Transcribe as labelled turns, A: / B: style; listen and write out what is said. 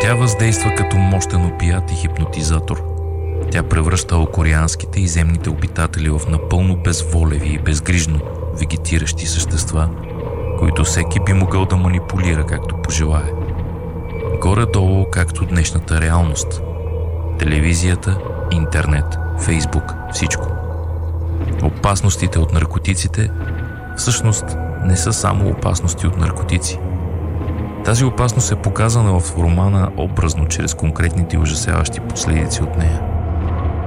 A: Тя въздейства като мощен опият и хипнотизатор. Тя превръща океанските и земните обитатели в напълно безволеви и безгрижно вегетиращи същества, които всеки би могъл да манипулира както пожелае. Горе-долу както днешната реалност. Телевизията, интернет, Фейсбук, всичко. Опасностите от наркотиците всъщност не са само опасности от наркотици. Тази опасност е показана в романа образно, чрез конкретните и ужасяващи последици от нея.